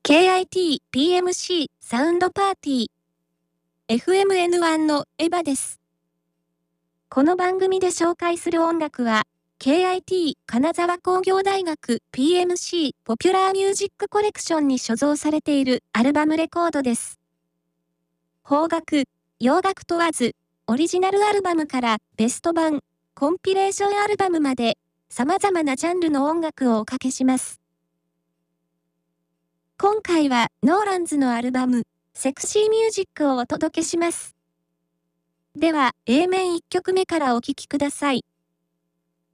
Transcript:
KIT PMC サウンドパーティー FMN1 のエヴァです。この番組で紹介する音楽は KIT 金沢工業大学 PMC ポピュラーミュージックコレクションに所蔵されているアルバムレコードです。邦楽、洋楽問わずオリジナルアルバムからベスト版、コンピレーションアルバムまで様々なジャンルの音楽をおかけします。今回はノーランズのアルバムセクシーミュージックをお届けします。では A 面1曲目からお聴きください。